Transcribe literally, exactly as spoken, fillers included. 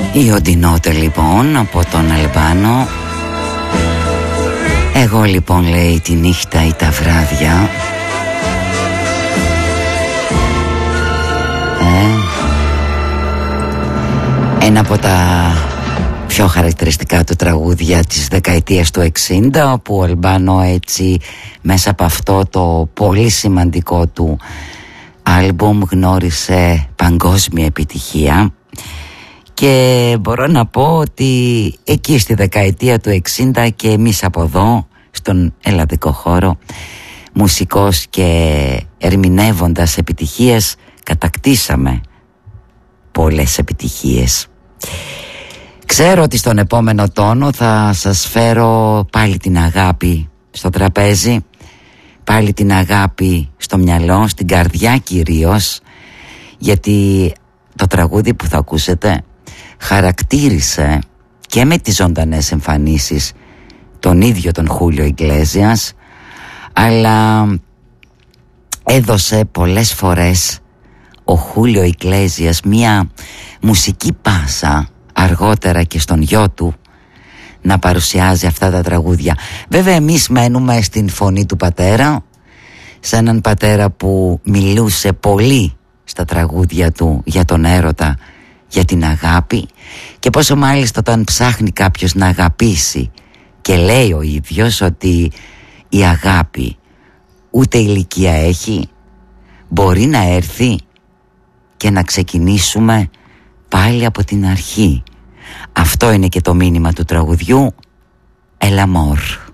Η Οντινότε λοιπόν από τον Αλμπάνο. Εγώ λοιπόν, λέει, τη νύχτα ή τα βράδια. ε, Ένα από τα πιο χαρακτηριστικά του τραγούδια της δεκαετίας του εξήντα, όπου ο Αλμπάνο έτσι μέσα από αυτό το πολύ σημαντικό του άλμπουμ γνώρισε παγκόσμια επιτυχία. Και μπορώ να πω ότι εκεί στη δεκαετία του εξήντα και εμείς από εδώ στον ελλαδικό χώρο, μουσικός και ερμηνεύοντας επιτυχίες, κατακτήσαμε πολλές επιτυχίες. Ξέρω ότι στον επόμενο τόνο θα σας φέρω πάλι την αγάπη στο τραπέζι, πάλι την αγάπη στο μυαλό, στην καρδιά κυρίως, γιατί το τραγούδι που θα ακούσετε χαρακτήρισε και με τις ζωντανές εμφανίσεις τον ίδιο τον Χούλιο Ιγκλέσιας, αλλά έδωσε πολλές φορές ο Χούλιο Ιγκλέσιας μία μουσική πάσα αργότερα και στον γιο του να παρουσιάζει αυτά τα τραγούδια. Βέβαια εμείς μένουμε στην φωνή του πατέρα, σε έναν πατέρα που μιλούσε πολύ στα τραγούδια του για τον έρωτα, για την αγάπη, και πόσο μάλιστα όταν ψάχνει κάποιος να αγαπήσει και λέει ο ίδιος ότι η αγάπη ούτε ηλικία έχει, μπορεί να έρθει και να ξεκινήσουμε πάλι από την αρχή. Αυτό είναι και το μήνυμα του τραγουδιού El Amor.